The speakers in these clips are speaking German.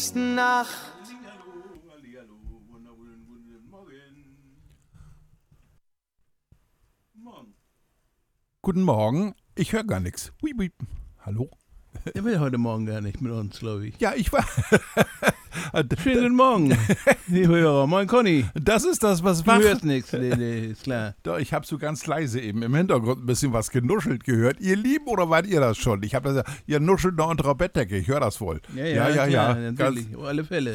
nächsten Nacht. Hallihallo, wunderschönen Morgen. Guten Morgen. Ich höre gar nichts. Hallo? Er will heute Morgen gar nicht mit uns, glaube ich. Ja, ich war. Schönen guten Morgen, liebe Hörer. Moin, Conny. Das ist das, was Du wach. hörst nichts, nee, ist klar. Doch, ich habe so ganz leise eben im Hintergrund ein bisschen was genuschelt gehört. Ihr Lieben, oder wart ihr das schon? Ich habe das ja, ihr nuschelt noch unter der Bettdecke. Ich höre das wohl. Ja, natürlich, auf alle Fälle.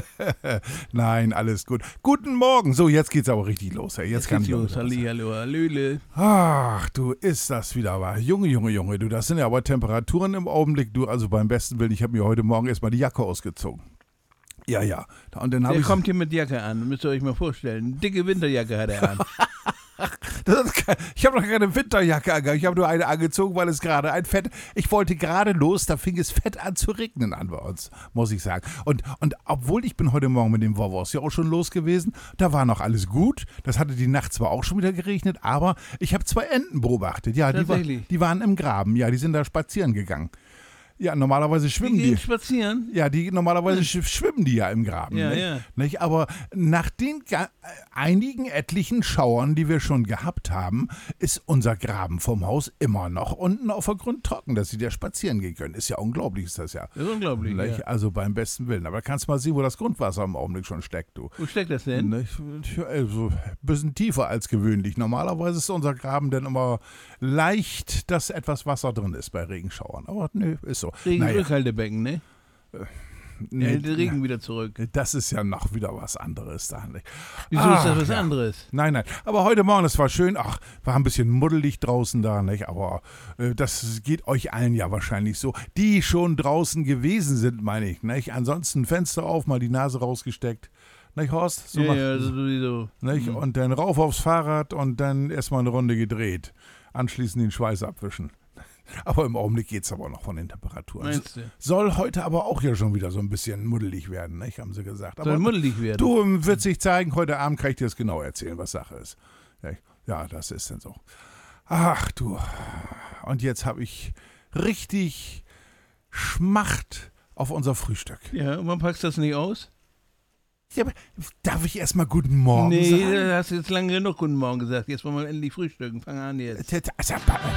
Nein, alles gut. Guten Morgen. So, jetzt geht's aber richtig los. Ey. Jetzt kann geht's ich los. Hallihallo, hallöle. Ach, du, ist das wieder wahr. Junge, du, das sind ja aber Temperaturen im Augenblick. Du, also beim besten Willen, ich habe mir heute Morgen erstmal die Jacke ausgezogen. Ja. Und dann Der habe ich. kommt hier mit Jacke an, müsst ihr euch mal vorstellen. Dicke Winterjacke hat er an. Ich habe noch keine Winterjacke angehabt. Ich habe nur eine angezogen, weil es gerade ich wollte gerade los, da fing es fett an zu regnen an bei uns, muss ich sagen. Und obwohl ich bin heute Morgen mit dem Wurwurst ja auch schon los gewesen, da war noch alles gut. Das hatte die Nacht zwar auch schon wieder geregnet, aber ich habe 2 Enten beobachtet. Ja, die waren im Graben. Ja, die sind da spazieren gegangen. Ja, normalerweise schwimmen die. Spazieren? Ja, normalerweise schwimmen die ja im Graben. Ja, nicht? ja. Nicht? Aber nach den einigen etlichen Schauern, die wir schon gehabt haben, ist unser Graben vom Haus immer noch unten auf der Grund trocken, dass sie da spazieren gehen können. Ist ja unglaublich, ist das ja. Das ist unglaublich, Nicht? ja. Also beim besten Willen. Aber kannst mal sehen, wo das Grundwasser im Augenblick schon steckt, du. Wo steckt das denn? Nicht? Also ein bisschen tiefer als gewöhnlich. Normalerweise ist unser Graben dann immer leicht, dass etwas Wasser drin ist bei Regenschauern. Aber nö, ist so. Rückhaltebecken, ne? Nee, Hält den Regen wieder zurück. Das ist ja noch wieder was anderes da. Nicht? Wieso ist das was anderes? Nein. Aber heute Morgen, das war schön. Ach, war ein bisschen muddelig draußen da, nicht? Aber das geht euch allen ja wahrscheinlich so. Die schon draußen gewesen sind, meine ich, nicht? Ansonsten Fenster auf, mal die Nase rausgesteckt. Nicht, Horst? So Ja, sowieso. nicht? Und dann rauf aufs Fahrrad und dann erstmal eine Runde gedreht. Anschließend den Schweiß abwischen. Aber im Augenblick geht es aber noch von den Temperaturen. Meinst du? Soll heute aber auch ja schon wieder so ein bisschen muddelig werden, nicht? Haben sie gesagt. Aber Soll muddelig werden? du, wird sich zeigen, heute Abend kann ich dir das genau erzählen, was Sache ist. Ja, das ist dann so. Ach du, und jetzt habe ich richtig Schmacht auf unser Frühstück. Ja, und wann packst du das nicht aus? Ja, aber darf ich erstmal guten Morgen Nee, sagen? du hast jetzt lange genug guten Morgen gesagt. Jetzt wollen wir endlich frühstücken. Fang an jetzt. Also,